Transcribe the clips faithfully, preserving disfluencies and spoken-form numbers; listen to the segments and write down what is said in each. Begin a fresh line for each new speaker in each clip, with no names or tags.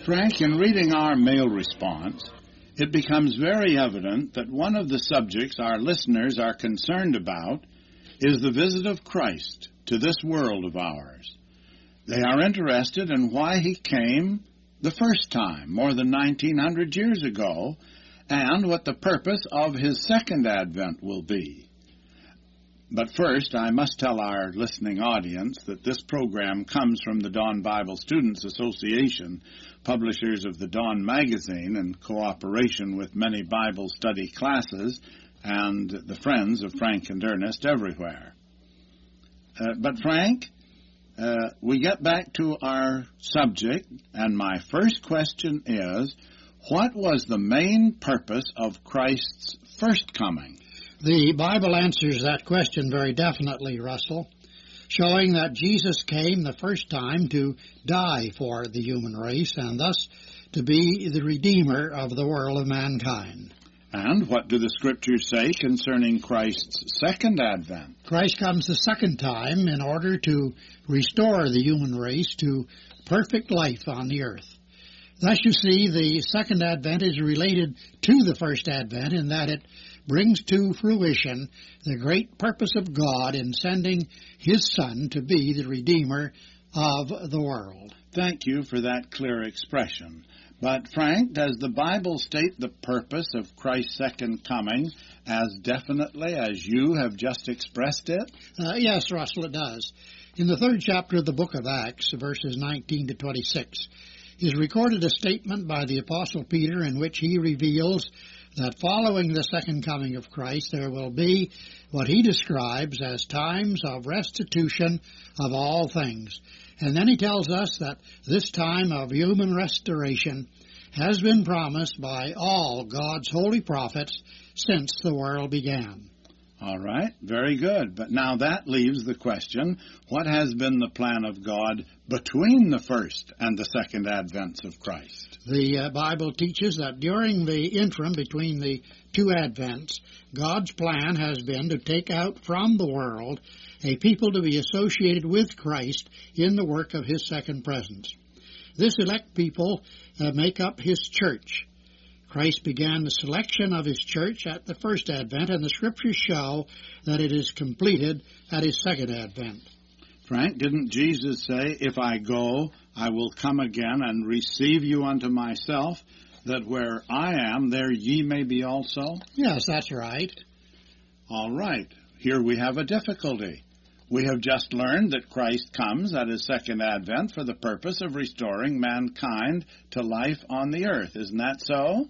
Frank, in reading our mail response, it becomes very evident that one of the subjects our listeners are concerned about is the visit of Christ to this world of ours. They are interested in why he came the first time, more than nineteen hundred years ago, and what the purpose of his second advent will be. But first, I must tell our listening audience that this program comes from the Dawn Bible Students Association, publishers of the Dawn magazine, in cooperation with many Bible study classes and the friends of Frank and Ernest everywhere. Uh, but Frank, uh, we get back to our subject, and my first question is, what was the main purpose of Christ's first coming?
The Bible answers that question very definitely, Russell, showing that Jesus came the first time to die for the human race and thus to be the Redeemer of the world of mankind.
And what do the Scriptures say concerning Christ's second advent?
Christ comes the second time in order to restore the human race to perfect life on the earth. Thus, you see, the second advent is related to the first advent in that it brings to fruition the great purpose of God in sending his Son to be the Redeemer of the world.
Thank you for that clear expression. But, Frank, does the Bible state the purpose of Christ's second coming as definitely as you have just expressed it?
Uh, yes, Russell, it does. In the third chapter of the book of Acts, verses nineteen to twenty-six, is recorded a statement by the Apostle Peter in which he reveals that following the second coming of Christ, there will be what he describes as times of restitution of all things. And then he tells us that this time of human restoration has been promised by all God's holy prophets since the world began.
All right, very good. But now that leaves the question, what has been the plan of God between the first and the second advents of Christ?
The uh, Bible teaches that during the interim between the two advents, God's plan has been to take out from the world a people to be associated with Christ in the work of his second presence. This elect people uh, make up his church. Christ began the selection of his church at the first advent, and the Scriptures show that it is completed at his second advent.
Frank, didn't Jesus say, if I go, I will come again and receive you unto myself, that where I am, there ye may be also?
Yes, that's right.
All right. Here we have a difficulty. We have just learned that Christ comes at his second advent for the purpose of restoring mankind to life on the earth. Isn't that so?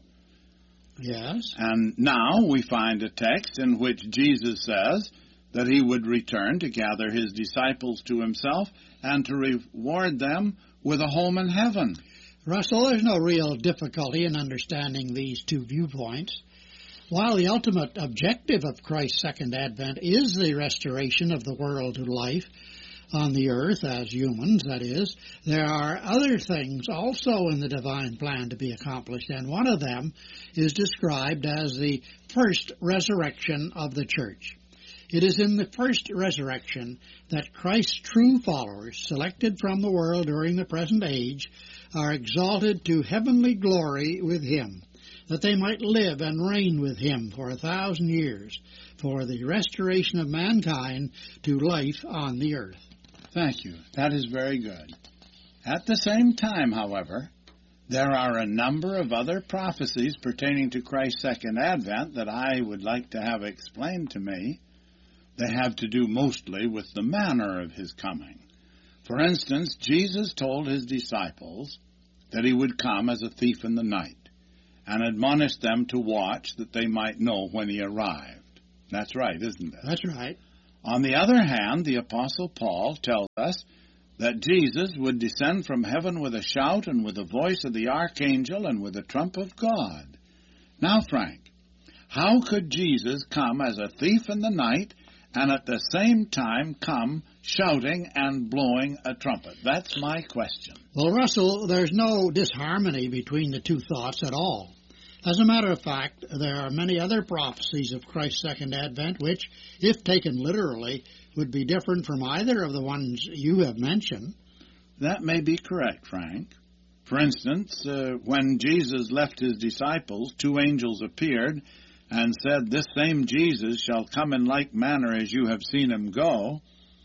Yes.
And now we find a text in which Jesus says that he would return to gather his disciples to himself and to reward them with a home in heaven.
Russell, there's no real difficulty in understanding these two viewpoints. While the ultimate objective of Christ's second advent is the restoration of the world to life on the earth as humans, that is, there are other things also in the divine plan to be accomplished, and one of them is described as the first resurrection of the church. It is in the first resurrection that Christ's true followers, selected from the world during the present age, are exalted to heavenly glory with him, that they might live and reign with him for a thousand years, for the restoration of mankind to life on the earth.
Thank you. That is very good. At the same time, however, there are a number of other prophecies pertaining to Christ's second advent that I would like to have explained to me. They have to do mostly with the manner of his coming. For instance, Jesus told his disciples that he would come as a thief in the night, and admonished them to watch that they might know when he arrived. That's right, isn't it?
That's right.
On the other hand, the Apostle Paul tells us that Jesus would descend from heaven with a shout and with the voice of the archangel and with the trump of God. Now, Frank, how could Jesus come as a thief in the night and at the same time come shouting and blowing a trumpet? That's my question.
Well, Russell, there's no disharmony between the two thoughts at all. As a matter of fact, there are many other prophecies of Christ's second advent which, if taken literally, would be different from either of the ones you have mentioned.
That may be correct, Frank. For instance, uh, when Jesus left his disciples, two angels appeared and said, "This same Jesus shall come in like manner as you have seen him go."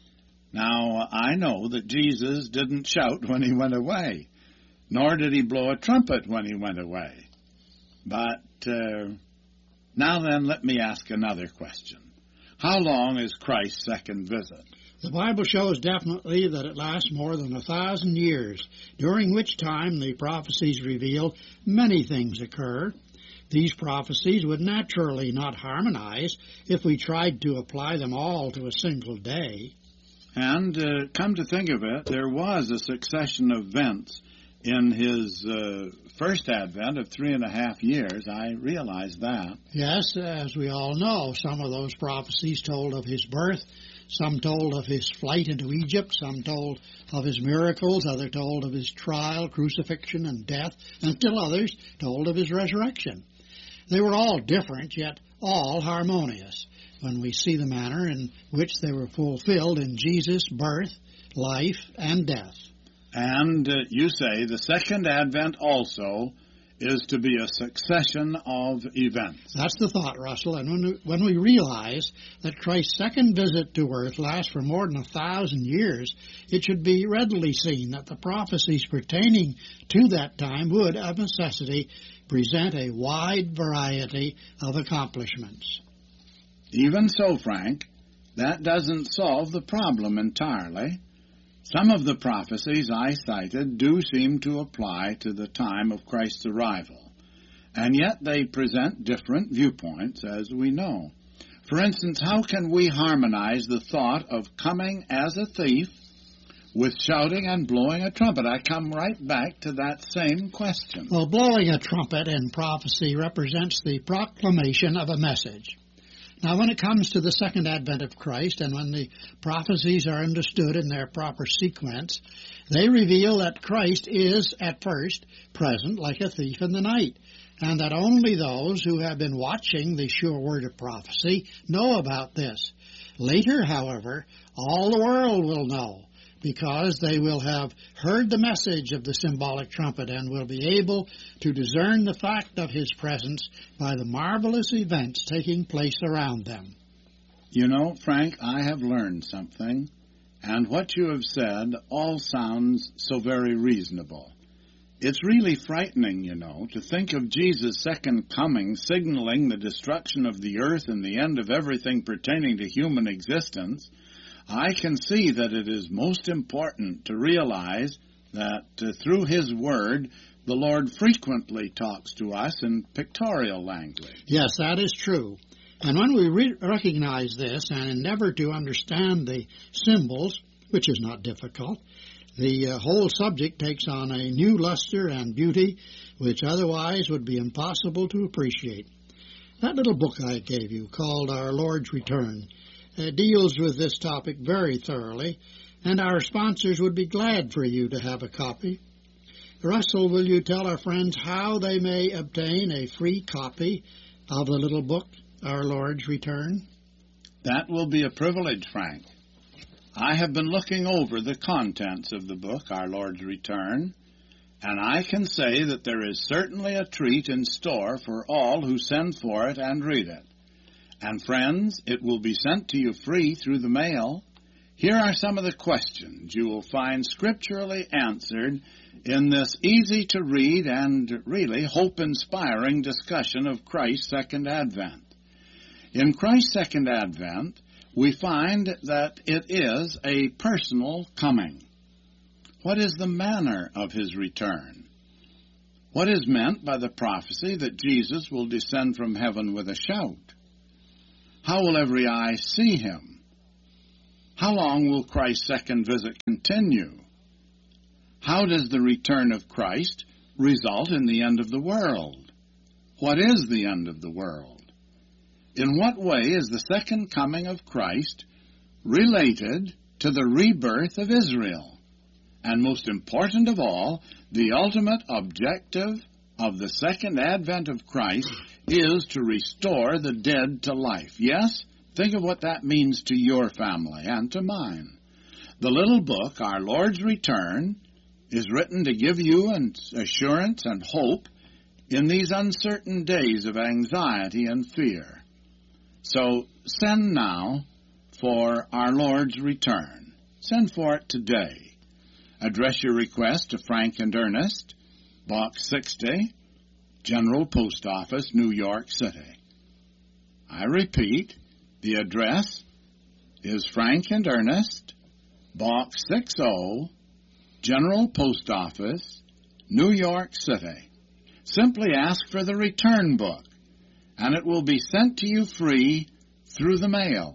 Now, I know that Jesus didn't shout when he went away, nor did he blow a trumpet when he went away. But uh, now then, let me ask another question. How long is Christ's second visit?
The Bible shows definitely that it lasts more than a thousand years, during which time the prophecies reveal many things occur. These prophecies would naturally not harmonize if we tried to apply them all to a single day.
And uh, come to think of it, there was a succession of events in his uh, first advent of three and a half years. I realize that.
Yes, as we all know, some of those prophecies told of his birth, some told of his flight into Egypt, some told of his miracles, others told of his trial, crucifixion, and death, and still others told of his resurrection. They were all different, yet all harmonious, when we see the manner in which they were fulfilled in Jesus' birth, life, and death.
And uh, you say the second advent also is to be a succession of events.
That's the thought, Russell. And when we, when we realize that Christ's second visit to earth lasts for more than a thousand years, it should be readily seen that the prophecies pertaining to that time would, of necessity, present a wide variety of accomplishments.
Even so, Frank, that doesn't solve the problem entirely. Some of the prophecies I cited do seem to apply to the time of Christ's arrival, and yet they present different viewpoints, as we know. For instance, how can we harmonize the thought of coming as a thief with shouting and blowing a trumpet? I come right back to that same question.
Well, blowing a trumpet in prophecy represents the proclamation of a message. Now, when it comes to the second advent of Christ, and when the prophecies are understood in their proper sequence, they reveal that Christ is, at first, present like a thief in the night, and that only those who have been watching the sure word of prophecy know about this. Later, however, all the world will know, because they will have heard the message of the symbolic trumpet and will be able to discern the fact of his presence by the marvelous events taking place around them.
You know, Frank, I have learned something, and what you have said all sounds so very reasonable. It's really frightening, you know, to think of Jesus' second coming signaling the destruction of the earth and the end of everything pertaining to human existence. I can see that it is most important to realize that uh, through his word, the Lord frequently talks to us in pictorial language.
Yes, that is true. And when we re- recognize this and endeavor to understand the symbols, which is not difficult, the uh, whole subject takes on a new luster and beauty which otherwise would be impossible to appreciate. That little book I gave you, called Our Lord's Return, Uh, deals with this topic very thoroughly, and our sponsors would be glad for you to have a copy. Russell, will you tell our friends how they may obtain a free copy of the little book, Our Lord's Return?
That will be a privilege, Frank. I have been looking over the contents of the book, Our Lord's Return, and I can say that there is certainly a treat in store for all who send for it and read it. And friends, it will be sent to you free through the mail. Here are some of the questions you will find scripturally answered in this easy-to-read and really hope-inspiring discussion of Christ's second advent. In Christ's second advent, we find that it is a personal coming. What is the manner of his return? What is meant by the prophecy that Jesus will descend from heaven with a shout? How will every eye see him? How long will Christ's second visit continue? How does the return of Christ result in the end of the world? What is the end of the world? In what way is the second coming of Christ related to the rebirth of Israel? And most important of all, the ultimate objective of the second advent of Christ is to restore the dead to life. Yes, think of what that means to your family and to mine. The little book, Our Lord's Return, is written to give you an assurance and hope in these uncertain days of anxiety and fear. So send now for our Lord's return. Send for it today. Address your request to Frank and Ernest, Box sixty, General Post Office, New York City. I repeat, the address is Frank and Ernest, Box sixty, General Post Office, New York City. Simply ask for the return book, and it will be sent to you free through the mail.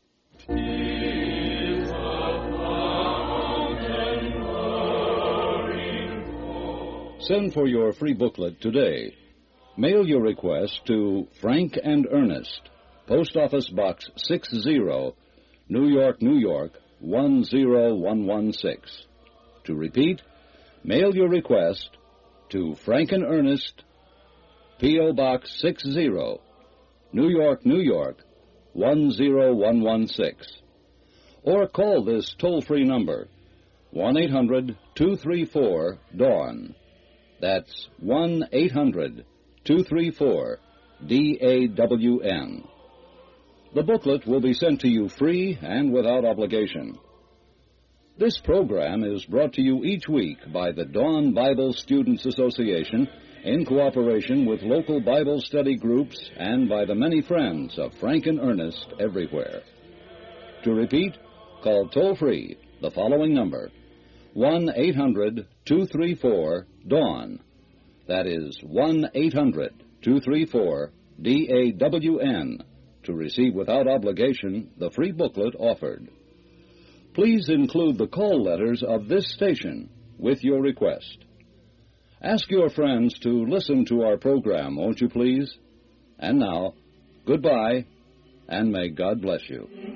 Send for your free booklet today. Mail your request to Frank and Ernest, Post Office Box sixty, New York, New York, one zero one one six. To repeat, mail your request to Frank and Ernest, P O Box sixty, New York, New York, one zero one one six. Or call this toll-free number, one eight hundred two three four DAWN. That's one eight hundred two three four D A W N. The booklet will be sent to you free and without obligation. This program is brought to you each week by the Dawn Bible Students Association in cooperation with local Bible study groups and by the many friends of Frank and Ernest everywhere. To repeat, call toll-free the following number, one eight hundred two three four DAWN. That is one eight hundred two three four D A W N to receive without obligation the free booklet offered. Please include the call letters of this station with your request. Ask your friends to listen to our program, won't you please? And now, goodbye, and may God bless you.